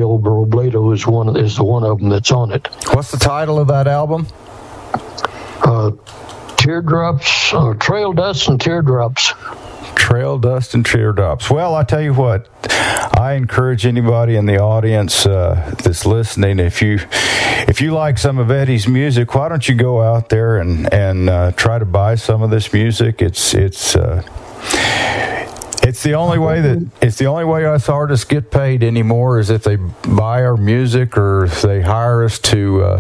Rio Robledo is the one of them that's on it. What's the title of that album? Teardrops, or Trail Dust and Teardrops. Trail Dust and Teardrops. Well, I tell you what, I encourage anybody in the audience that's listening, if you like some of Eddie's music, why don't you go out there and try to buy some of this music? It's the only way us artists get paid anymore is if they buy our music or if they hire us to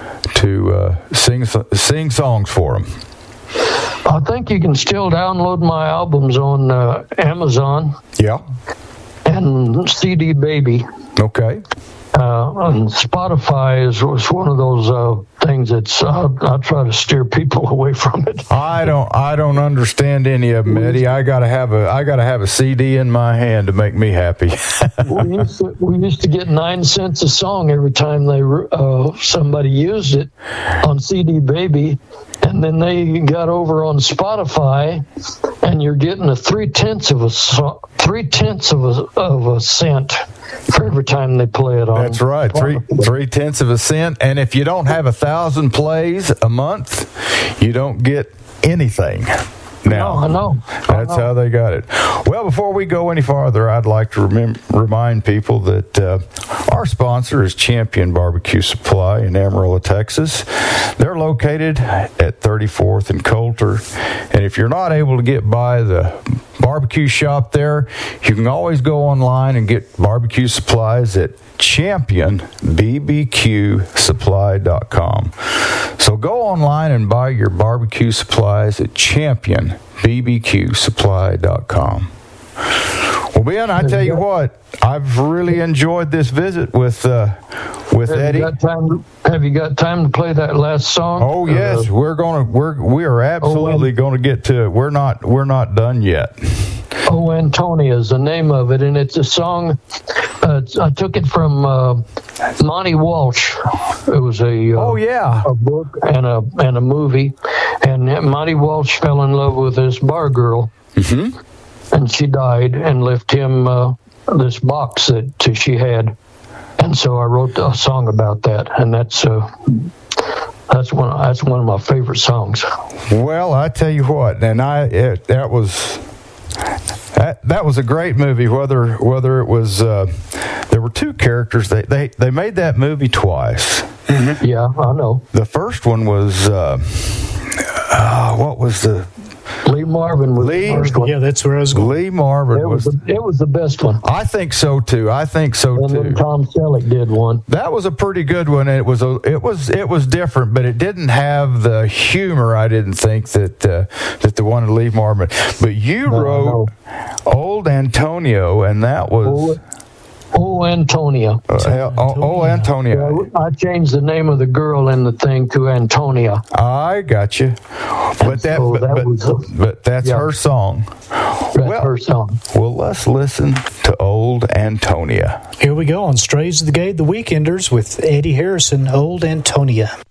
sing songs for them. I think you can still download my albums on Amazon. Yeah. And CD Baby. Okay. And Spotify was one of those things that's I try to steer people away from it. I don't understand any of them, Eddie. I gotta have a CD in my hand to make me happy. we used to get 9 cents a song every time somebody used it on CD Baby, and then they got over on Spotify, and you're getting a 3/10 of a cent for every time they play it on. That's right, 3/10 of a cent. And if you don't have 1,000 plays a month, you don't get anything. Now, I know. That's how they got it. Well, before we go any farther, I'd like to remind people that our sponsor is Champion Barbecue Supply in Amarillo, Texas. They're located at 34th and Coulter. And if you're not able to get by the barbecue shop there, you can always go online and get barbecue supplies at championbbqsupply.com. So go online and buy your barbecue supplies at championbbqsupply.com. Well, Ben, I tell you what, I've really enjoyed this visit with Eddie. Have you got time to play that last song? Oh yes, we are absolutely going to get to it. We're not done yet. Oh, Antonia is the name of it, and it's a song. I took it from Monty Walsh. It was a book and a movie, and Monty Walsh fell in love with this bar girl, and she died and left him this box that she had, and so I wrote a song about that, and that's one of my favorite songs. Well, I tell you what, and that was a great movie. Whether it was there were two characters. They made that movie twice. Mm-hmm. Yeah, I know. The first one was what was the Lee Marvin was the first one. Yeah, that's where I was going. Lee Marvin it was the best one. I think so too. And then Tom Selleck did one. That was a pretty good one. It was different, but it didn't have the humor. I didn't think that the one of Lee Marvin. But you wrote Old Antonio, and that was. Oh, Antonia. Antonia. I changed the name of the girl in the thing to Antonia. I got you. But that's her song. That's her song. Well, let's listen to Old Antonia. Here we go on Strays of the Gate, The Weekenders with Eddie Harrison, Old Antonia.